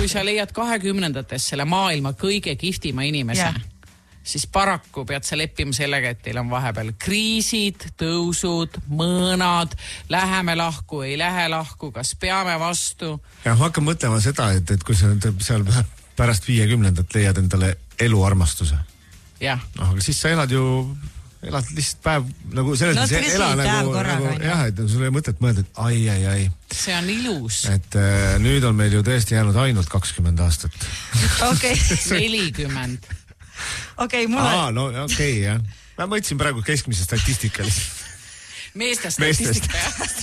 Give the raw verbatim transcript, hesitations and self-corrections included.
kui sa leiad kahekümnendates selle maailma kõige kihvtima inimese, yeah. siis paraku pead sa leppima sellega, et teil on vahepeal kriisid, tõusud, mõõnad, läheme lahku, ei lähe lahku, kas peame vastu. Ja ma hakkan mõtlema seda, et, et kui sa seal pärast viiekümnendat leiad endale eluarmastuse. Jah. No, aga siis sa elad ju, elad lihtsalt päev, nagu selles no, mõttes ela nagu, nagu jah, et sul ei mõtet mõelda, et ai, ai, ai. See on ilus. Et äh, nüüd on meil ju tõesti jäänud ainult kakskümmend aastat. Okei. nelikümmend. Okei, mul on... Aa, no okei, okay, jah. Ma mõtlesin praegu keskmise statistika lihtsalt. Meeste statistika, jah.